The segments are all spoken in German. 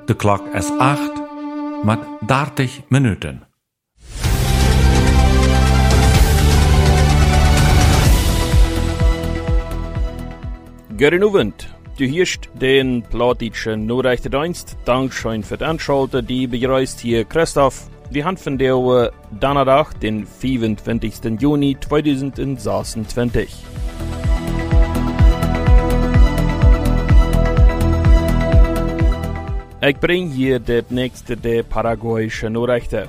De klok is 8, met 30 minuten. Guten Abend. Du hörst den plattdeutschen Nachrichtendienst. Dankeschön für das Anschalten. Die begrüßt hier Christoph. Wir haben von der Donnerstag, den 25. Juni 2026. Ich bringe hier das nächste der paraguayischen Nachrichten.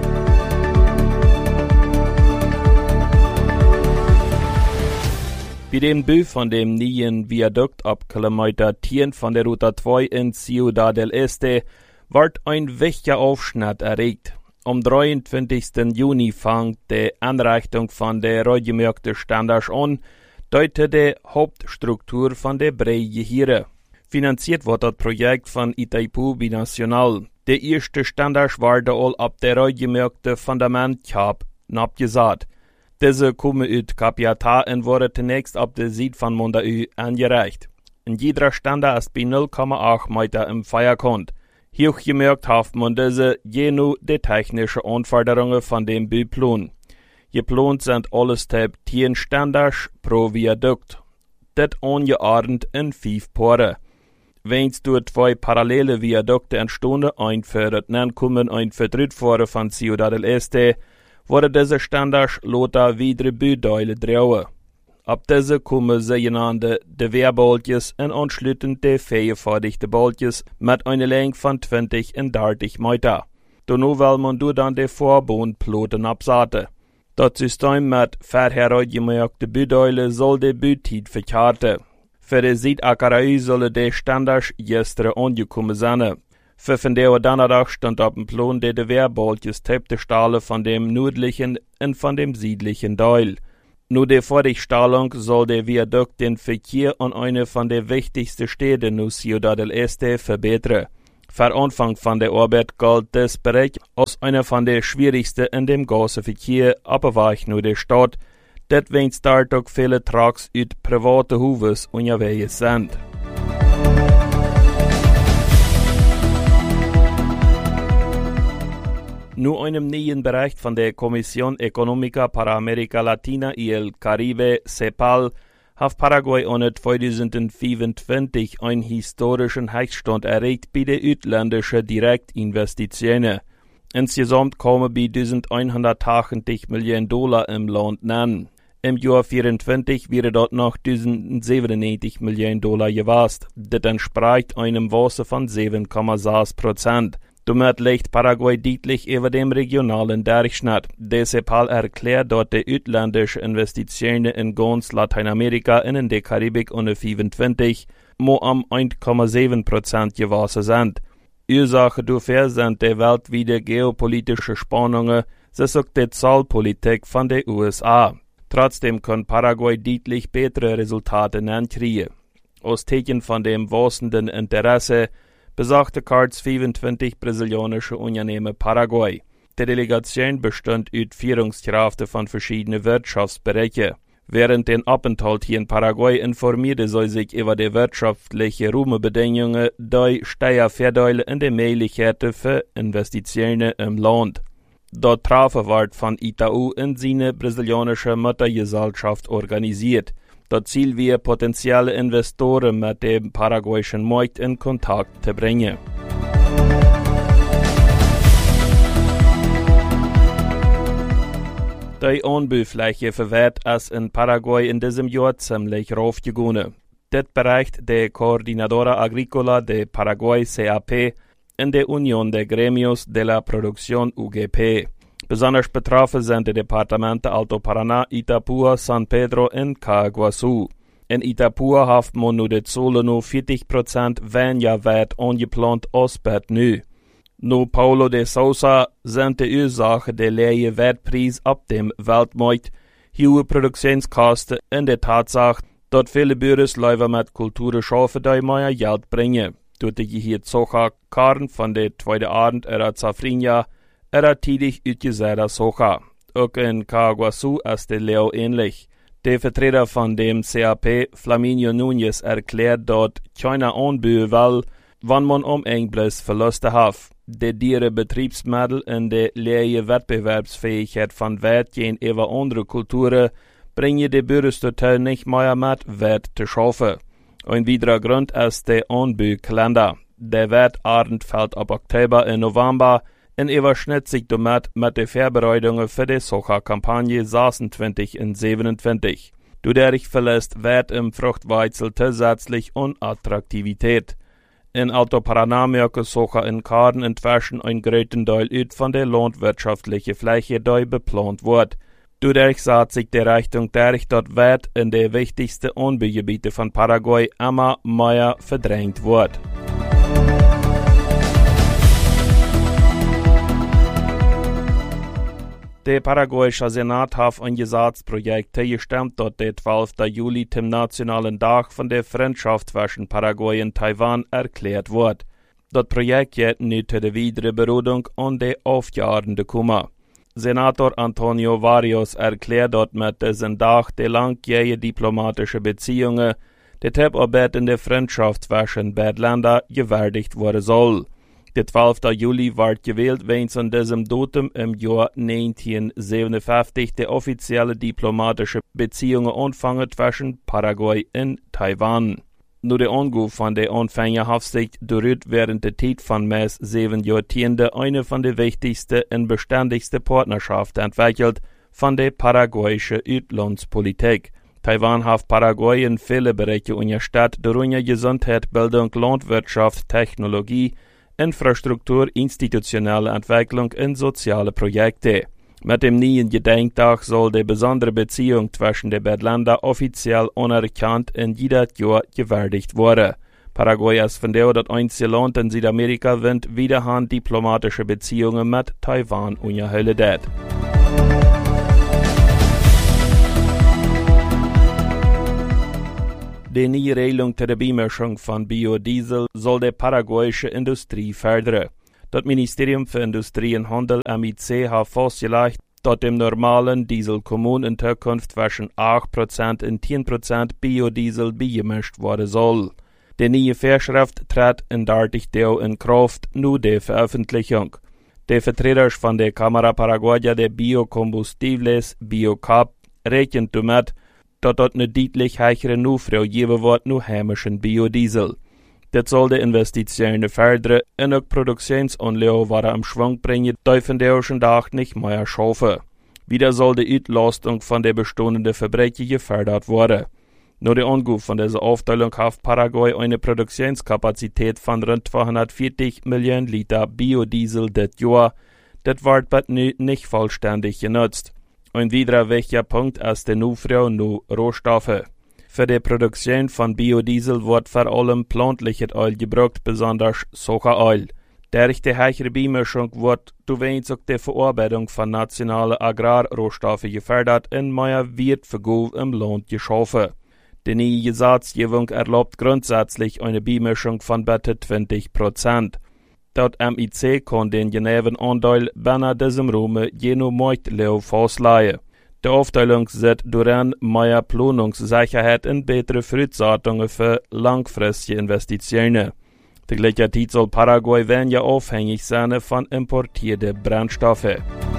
Bei dem Bau von dem neuen Viadukt ab Kilometer 10 von der Route 2 in Ciudad del Este wird ein wichtiger Aufschnitt erregt. Am 23. Juni fängt die Anrichtung von der Radiomarkte Standards an, deutet die Hauptstruktur von der Breie hier. Finanziert wird das Projekt von Itaipu Binacional. Der erste Standard wurde all ab der Radiomarkte Fundament abgesagt. Diese kommen aus Capiatá und wurden zunächst ab der Seite von Mondaú angereicht. In jeder Standard ist bei 0,8 Meter im Feierkant. Hier gemerkt hat man diese jenu die technischen Anforderungen von dem Bauplan. Geplant sind alles 10 Standards pro Viadukt. Das angeordnet in 5 Paare. Wenn durch 2 parallele Viadukte entstanden, ein für das Nankommen, ein für das Rückfahren von Ciudad del Este, wurde diese Standards lothar weitere Bauteile drauen. Ab diese kommen sogenannte Wehrboltjes und anschließend die fähigfertigte Boltjes mit einer Länge von 20 und 30 Meter. Danach will man dann die Vorbohnploten absaten. Das System mit vorhergemerkten Bauteile soll die Bauzeit verkürzen. Für die Südackerei sollen die Standards gestern angekommen sein. Für von der Donnerstag stand auf dem Plan die Wehrboltjes tappte Stahle von dem nördlichen und von dem südlichen Teil. Nur die Fertigstellung soll der Viadukt den Verkehr an eine von den wichtigsten Städten in Ciudad del Este verbessern. Für Anfang von der Arbeit galt das Bereich als einer von den schwierigsten in dem ganzen Verkehr, aber war ich nur der Stadt, dat wens daar ook viele Trucks uit private Huvers unterwegs sind. Nur einem neuen Bericht von der Comisión Económica para América Latina y el Caribe, CEPAL, hat Paraguay ohne 2025 einen historischen Höchststand erreicht bei den ausländischen Direktinvestitionen. Insgesamt kommen bei $180 Millionen im Land an. Im Jahr 2024 wäre dort noch $1097 Millionen gewesen. Das entspricht einem Wachstum von 7,6%. Damit liegt Paraguay deutlich über dem regionalen Durchschnitt. Der CEPAL erklärt dort die ausländischen Investitionen in ganz Lateinamerika und in der Karibik unter 25 nur um 1,7% gewachsen sind. Ursache dafür sind die weltweite geopolitische Spannungen, das auch die Zollpolitik von den USA. Trotzdem kann Paraguay deutlich bessere Resultate ankriegen. Aus Zeichen von dem wachsenden Interesse besuchte Cards 25 brasilianische Unternehmen Paraguay. Die Delegation bestand aus Führungskräften von verschiedenen Wirtschaftsbereichen. Während den Aufenthalt hier in Paraguay informierte sie sich über die wirtschaftlichen Rahmenbedingungen, die Steuervorteile und die Möglichkeiten für Investitionen im Land. Dort Treffen wird von Itaú in seine brasilianische Muttergesellschaft organisiert. Das Ziel wäre, potenzielle Investoren mit dem paraguayischen Markt in Kontakt zu bringen. Die Anbaufläche für Wert ist in Paraguay in diesem Jahr ziemlich raufgegangen. Das bereicht der Coordinadora Agrícola de Paraguay CAP in der Unión de Gremios de la Producción UGP. Besonders betroffen sind die Departemente Alto Paraná, Itapúa, San Pedro und Caguazú. In Itapúa hat man nur die Zahlen nur 40% weniger Wert angeplant als bei nu. No Paulo de Sousa sind die Ursache der leeren Wertpreis ab dem Weltmarkt, hohe Produktionskosten und die Tatsache, dass viele Bürgersleute mit Kulturen schaffen, die mehr Geld bringen. Durch die hier Soja Karn von der zweiten Art Safrinha tidig utgesäder Soja. Auch in Caguazú ist der Leo ähnlich. Der Vertreter von dem CAP, Flaminio Núñez, erklärt dort, keine Anbau will, Wann man Englisch Verluste hat, die diere Betriebsmittel in de leie Wettbewerbsfähigkeit von Wert gegenüber andere Kulturen, bringen die Bürgerstütte nicht mehr mit Wert zu schaffen. Ein weiterer Grund ist der Anbaukalender. Der Wettabend fällt ab Oktober und November und überschnitt sich damit mit den Vorbereitungen für die Soja-Kampagne 26 und 27. Dadurch verlässt Wert im Fruchtweizel zusätzlich an Attraktivität. In Alto Paraná merken Soja in Karden inzwischen ein größten Teil aus von der landwirtschaftlichen Fläche, die beplant wird. Dadurch sah sich die Richtung dadurch, dass Wert in den wichtigsten Anbaugebieten von Paraguay immer mehr verdrängt wird. Der paraguayische Senat hat ein Gesetzprojekt gestimmt, das der 12. Juli zum nationalen Tag von der Freundschaft zwischen Paraguay und Taiwan erklärt wird. Das Projekt geht nun zu der weiteren Beratung an die aufgeordnete Kummer. Senator Antonio Barrios erklärt dort mit diesem Tag die langjährige diplomatische Beziehungen, die Zusammenarbeit in der Freundschaft zwischen beiden Ländern gewürdigt werden soll. Der 12. Juli wird gewählt, wenn an diesem Datum im Jahr 1957 die offizielle diplomatische Beziehungen anfangen zwischen Paraguay und Taiwan. Nur der Anruf von der Anfänger hat sich während der Zeit von mehr 7 Jahrzehnten eine von den wichtigsten und beständigsten Partnerschaften entwickelt von der paraguayischen Auslandspolitik. Taiwan hat Paraguay in viele Bereiche unterstützt, darunter Gesundheit, Bildung, Landwirtschaft, Technologie, Infrastruktur, institutionelle Entwicklung und soziale Projekte. Mit dem neuen Gedenktag soll die besondere Beziehung zwischen den beiden Ländern offiziell anerkannt und jedes Jahr gewürdigt werden. Paraguay ist von der das einzige Land in Südamerika, das wiederhand diplomatische Beziehungen mit Taiwan unterhält. Die neue Regelung zur Beimischung von Biodiesel soll die paraguayische Industrie fördern. Das Ministerium für Industrie und Handel MIC hat festgelegt, dass dem normalen Dieselkommun in Zukunft zwischen 8% und 10% Biodiesel beigemischt werden soll. Die neue Vorschrift tritt in 30 Tagen in Kraft, nur die Veröffentlichung. Die Vertreter von der Cámara Paraguaya de Biocombustibles, BioCap, rechnen damit, dass dort eine deutlich höhere Nachfrage geben wird nach heimischen Biodiesel. Das soll die Investitionen fördern und auch Produktionsanlagen wieder am Schwung bringen, die von der heutigen Tag nicht mehr schaffen. Wieder soll die Auslastung von der bestehenden Fabriken gefördert werden. Nur der Anruf von dieser Aufteilung hat Paraguay eine Produktionskapazität von rund 240 Millionen Liter Biodiesel das Jahr. Das wird aber nicht vollständig genutzt. Ein weiterer wichtiger Punkt ist die Nachfrage nach Rohstoffen. Für die Produktion von Biodiesel wird vor allem pflanzliches Öl gebraucht, besonders Sojaöl. Durch die höhere Beimischung wird zuweilig auch die Verarbeitung von nationalen Agrarrohstoffen gefördert und mehr Wertverkauf im Land geschaffen. Die neue Gesetzgebung erlaubt grundsätzlich eine Beimischung von bis zu 20%. Das MIC kann den genauen Anteil bei diesem Raum je nach Marktlauf festlegen. Die Aufteilung sieht darin mehr Planungssicherheit und bessere Voraussetzungen für langfristige Investitionen. Die gleiche Zeit soll Paraguay weniger abhängig sein von importierten Brennstoffen.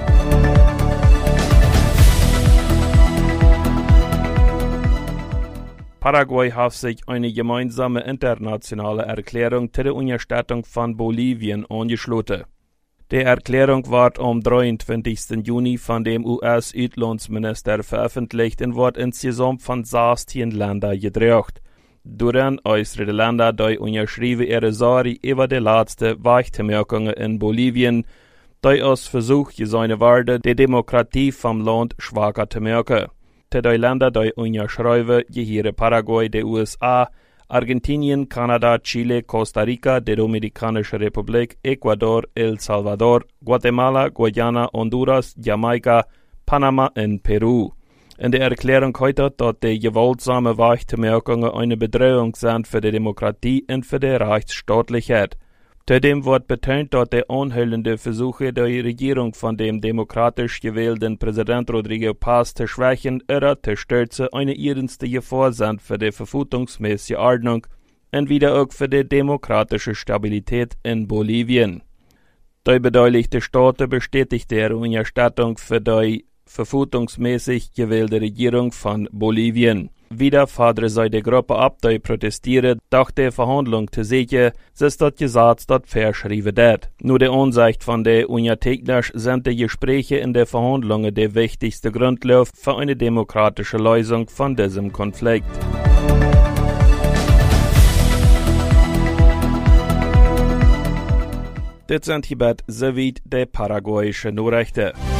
Paraguay hat sich eine gemeinsame internationale Erklärung zur Unterstützung von Bolivien angeschlossen. Die Erklärung wird am 23. Juni von dem US-Auslandsminister veröffentlicht und wird insgesamt von 16 Ländern gedruckt. Darin äußern die Länder, die unterschrieben ihre Sorge über die letzten Weichbemerkungen in Bolivien, die als Versuch gesehen werden, die Demokratie vom Land schwacher zu merken. Die Länder, die unterschreiben, gehören Paraguay, die USA, Argentinien, Kanada, Chile, Costa Rica, die Dominikanische Republik, Ecuador, El Salvador, Guatemala, Guyana, Honduras, Jamaika, Panama und Peru. In der Erklärung heute, dass die gewaltsamen Weichbemerkungen eine Bedrohung sind für die Demokratie und für die Rechtsstaatlichkeit. Zudem wird betont, dass die anhaltenden Versuche der Regierung von dem demokratisch gewählten Präsident Rodrigo Paz zu schwächen oder zu stürzen eine ernste Gefahr sind für die verfassungsmäßige Ordnung, und wieder auch für die demokratische Stabilität in Bolivien. Die beteiligten Staaten bestätigte ihre Unterstützung für die verfassungsmäßig gewählte Regierung von Bolivien. Wieder forderte sie die Gruppe ab, die protestierte, durch die Verhandlung zu sichern, dass das Gesetz dort verschrieben wird. Nur die Ansicht von den Unterteilnern sind die Gespräche in den Verhandlungen der wichtigste Grundlauf für eine demokratische Lösung von diesem Konflikt. Das sind hierbei soweit die paraguayischen Nachrichten.